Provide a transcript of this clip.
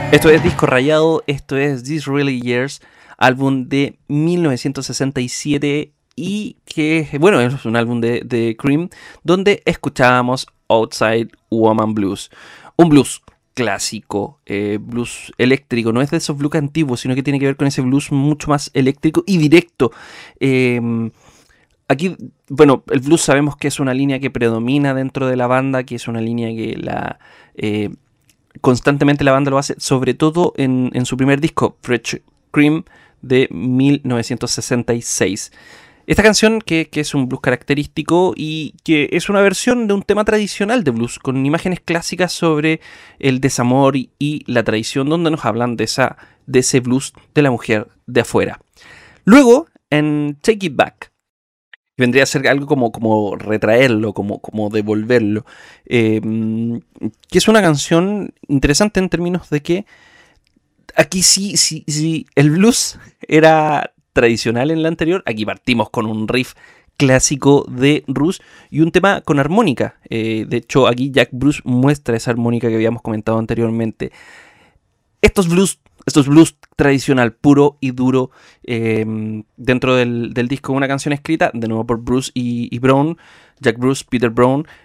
Esto es Disco Rayado, esto es These Really Years, álbum de 1967 y que, bueno, es un álbum de Cream donde escuchábamos Outside Woman Blues. Un blues clásico, blues eléctrico, no es de esos blues antiguos, sino que tiene que ver con ese blues mucho más eléctrico y directo. Aquí, bueno, el blues sabemos que es una línea que predomina dentro de la banda, que es una línea que constantemente la banda lo hace, sobre todo en su primer disco, Fresh Cream, de 1966. Esta canción, que es un blues característico y que es una versión de un tema tradicional de blues, con imágenes clásicas sobre el desamor y la traición, donde nos hablan de ese blues de la mujer de afuera. Luego, en Take It Back, vendría a ser algo como retraerlo, como devolverlo. Que es una canción interesante en términos de que aquí sí el blues era tradicional en la anterior. Aquí partimos con un riff clásico de Bruce y un tema con armónica. De hecho, aquí Jack Bruce muestra esa armónica que habíamos comentado anteriormente. Estos blues tradicional, puro y duro, dentro del disco, una canción escrita, de nuevo por Bruce y Brown, Jack Bruce, Peter Brown,